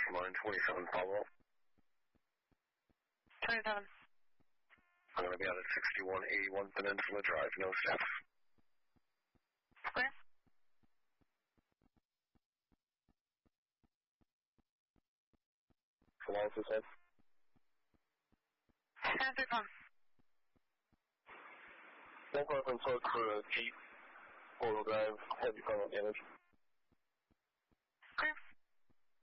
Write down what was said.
line 27, follow up. 27. I'm going to be out at 6181 Peninsula Drive, no staff. Clear. How long is this head? 1031. One preference look for a Jeep, 4-wheel drive, heavy frontal damage.